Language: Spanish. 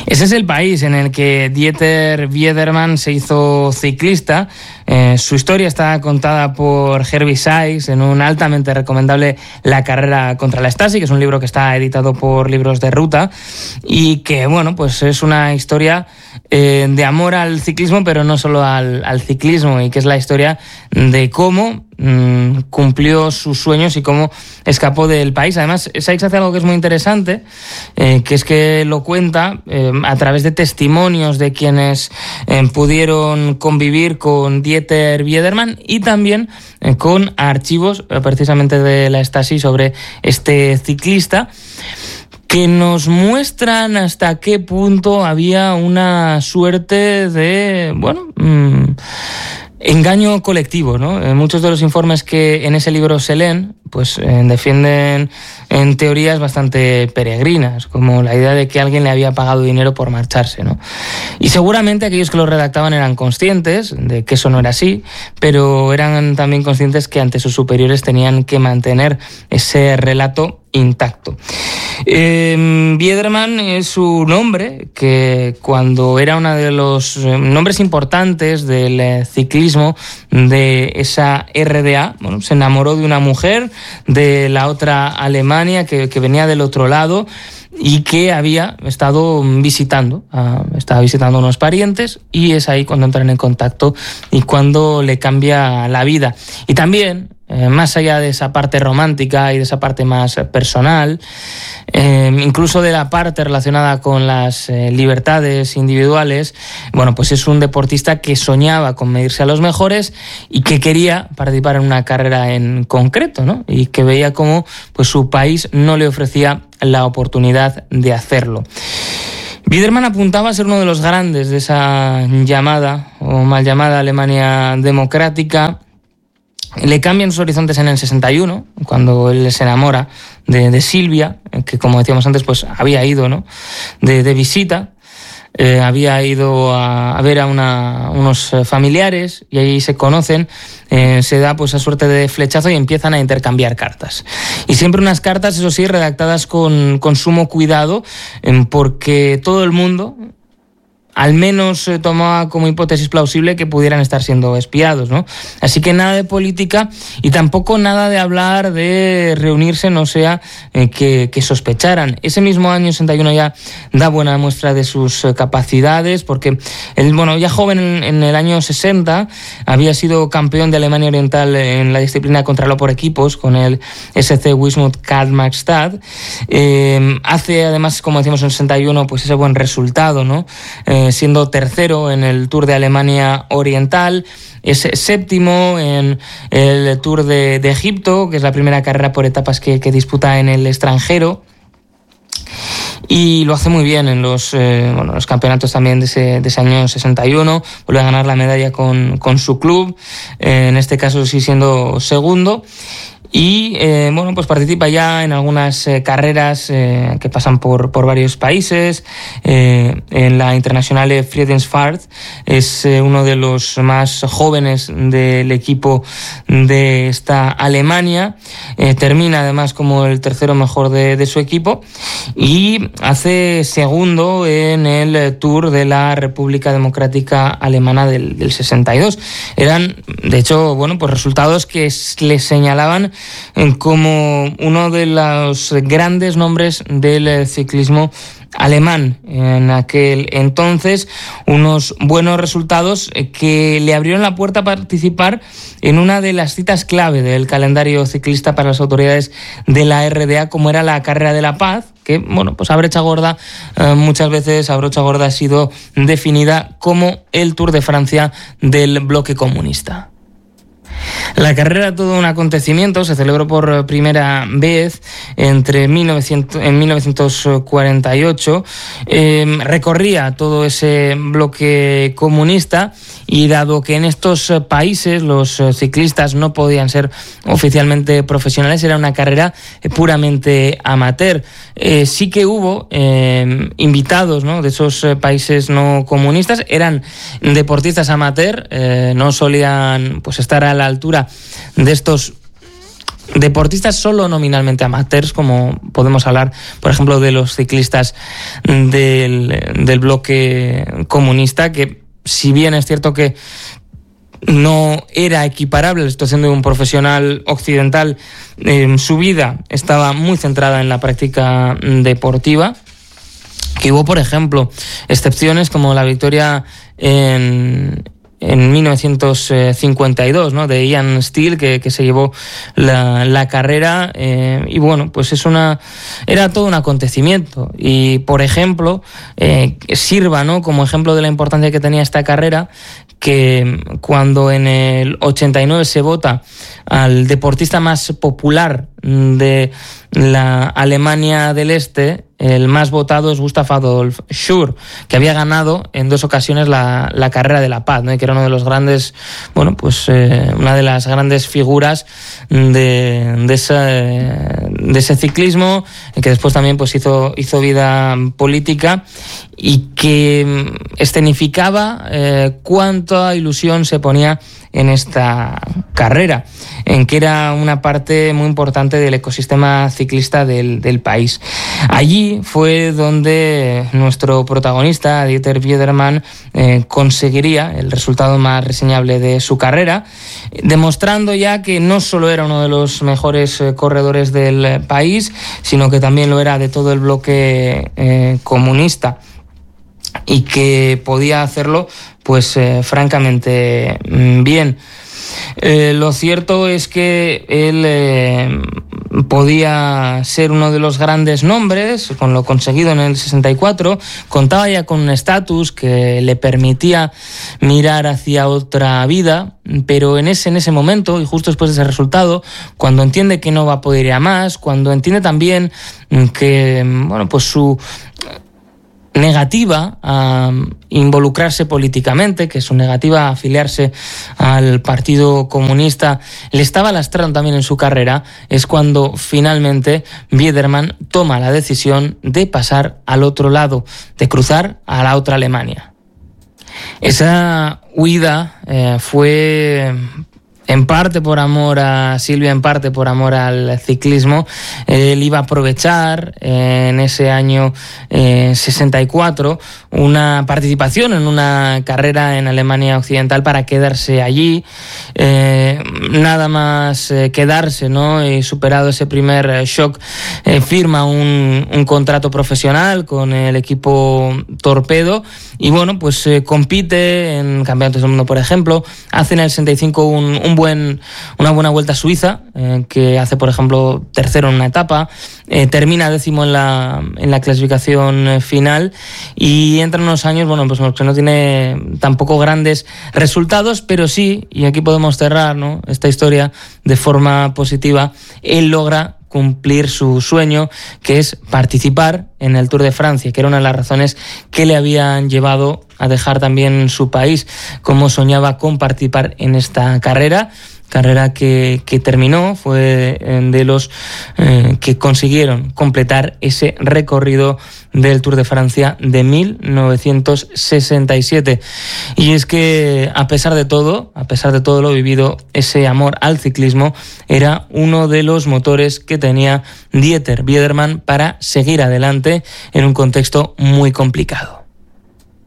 Ese es el país en el que Dieter Biedermann se hizo ciclista. Su historia está contada por Herbie Sykes en un altamente recomendable La carrera contra la Stasi, que es un libro que está editado por Libros de Ruta y que, bueno, pues es una historia de amor al ciclismo, pero no solo al ciclismo, y que es la historia de cómo cumplió sus sueños y cómo escapó del país. Además, Sykes hace algo que es muy interesante, que es que lo cuenta a través de testimonios de quienes pudieron convivir con Dieter Biedermann y también con archivos precisamente de la Stasi sobre este ciclista, que nos muestran hasta qué punto había una suerte de, engaño colectivo, ¿no? Muchos de los informes que en ese libro se leen, pues defienden en teorías bastante peregrinas, como la idea de que alguien le había pagado dinero por marcharse, ¿no? Y seguramente aquellos que lo redactaban eran conscientes de que eso no era así, pero eran también conscientes que ante sus superiores tenían que mantener ese relato intacto. Biedermann es un hombre que, cuando era uno de los nombres importantes del ciclismo de esa RDA, se enamoró de una mujer de la otra Alemania que venía del otro lado y que había estado visitando, estaba visitando unos parientes, y es ahí cuando entran en contacto y cuando le cambia la vida. Y también, más allá de esa parte romántica y de esa parte más personal, incluso de la parte relacionada con las libertades individuales, pues es un deportista que soñaba con medirse a los mejores y que quería participar en una carrera en concreto, ¿no? Y que veía cómo pues su país no le ofrecía la oportunidad de hacerlo. Biedermann apuntaba a ser uno de los grandes de esa llamada o mal llamada Alemania democrática. Le cambian sus horizontes en el 61, cuando él se enamora de Silvia, que, como decíamos antes, pues había ido, ¿no?, de visita. Había ido a ver a unos familiares, y ahí se conocen. Se da pues esa suerte de flechazo y empiezan a intercambiar cartas. Y siempre unas cartas, eso sí, redactadas con sumo cuidado, porque todo el mundo al menos tomaba como hipótesis plausible que pudieran estar siendo espiados, ¿no? Así que nada de política y tampoco nada de hablar de reunirse, no sea que sospecharan. Ese mismo año 61 ya da buena muestra de sus capacidades, porque él, ya joven, en el año 60, había sido campeón de Alemania Oriental en la disciplina contrarreloj por equipos con el SC Wismut-Karlstadt. Hace, además, como decimos, en el 61, pues ese buen resultado, ¿no? Siendo tercero en el Tour de Alemania Oriental, es séptimo en el Tour de Egipto, que es la primera carrera por etapas que disputa en el extranjero. Y lo hace muy bien en los campeonatos también de ese año 61. Vuelve a ganar la medalla con su club, en este caso sí siendo segundo. Y pues participa ya en algunas carreras que pasan por varios países. En la Internationale Friedensfahrt es uno de los más jóvenes del equipo de esta Alemania. Termina además como el tercero mejor de su equipo, y hace segundo en el Tour de la República Democrática Alemana del 62. Eran, de hecho, pues resultados que le señalaban como uno de los grandes nombres del ciclismo alemán en aquel entonces. Unos buenos resultados que le abrieron la puerta a participar en una de las citas clave del calendario ciclista para las autoridades de la RDA, como era la Carrera de la Paz, que pues a brocha gorda, muchas veces a brocha gorda ha sido definida como el Tour de Francia del bloque comunista. La carrera, todo un acontecimiento, se celebró por primera vez en 1948, recorría todo ese bloque comunista, y dado que en estos países los ciclistas no podían ser oficialmente profesionales, era una carrera puramente amateur. Sí que hubo invitados, ¿no?, de esos países no comunistas, eran deportistas amateur, no solían pues estar a la altura de estos deportistas solo nominalmente amateurs, como podemos hablar, por ejemplo, de los ciclistas del bloque comunista, que si bien es cierto que no era equiparable a la situación de un profesional occidental, su vida estaba muy centrada en la práctica deportiva, que hubo, por ejemplo, excepciones como la victoria en 1952, ¿no?, de Ian Steele, que se llevó la carrera, y bueno, pues era todo un acontecimiento. Y por ejemplo, sirva, ¿no?, como ejemplo de la importancia que tenía esta carrera, que cuando en el 89 se vota al deportista más popular de la Alemania del Este, el más votado es Gustav Adolf Schur, que había ganado en 2 ocasiones la carrera de la paz, ¿no?, y que era uno de los grandes, bueno, pues una de las grandes figuras de ese ciclismo, que después también pues hizo vida política, y que escenificaba cuánta ilusión se ponía en esta carrera, en que era una parte muy importante del ecosistema ciclista del país. Allí fue donde nuestro protagonista, Dieter Biedermann, conseguiría el resultado más reseñable de su carrera, demostrando ya que no solo era uno de los mejores corredores del país, sino que también lo era de todo el bloque comunista, y que podía hacerlo pues francamente bien. Lo cierto es que él podía ser uno de los grandes nombres, con lo conseguido en el 64, contaba ya con un estatus que le permitía mirar hacia otra vida, pero en ese momento, y justo después de ese resultado, cuando entiende que no va a poder ir a más, cuando entiende también que, bueno, pues su negativa a involucrarse políticamente, que su negativa a afiliarse al Partido Comunista le estaba lastrando también en su carrera, es cuando finalmente Biedermann toma la decisión de pasar al otro lado, de cruzar a la otra Alemania. Esa huida fue en parte por amor a Silvia, en parte por amor al ciclismo. Él iba a aprovechar en ese año 64 una participación en una carrera en Alemania Occidental para quedarse allí. Nada más quedarse, ¿no?, y superado ese primer shock, firma un contrato profesional con el equipo Torpedo, y bueno, pues compite en campeonatos del mundo, por ejemplo. Hace en el 65 una buena vuelta a Suiza, que hace, por ejemplo, tercero en una etapa, termina 10º en la clasificación final, y entra en unos años, bueno, pues que no tiene tampoco grandes resultados, pero sí, y aquí podemos cerrar, ¿no?, esta historia de forma positiva. Él logra cumplir su sueño, que es participar en el Tour de Francia, que era una de las razones que le habían llevado a dejar también su país, como soñaba con participar en esta carrera que terminó, fue de los que consiguieron completar ese recorrido del Tour de Francia de 1967. Y es que a pesar de todo lo vivido, ese amor al ciclismo era uno de los motores que tenía Dieter Biedermann para seguir adelante en un contexto muy complicado.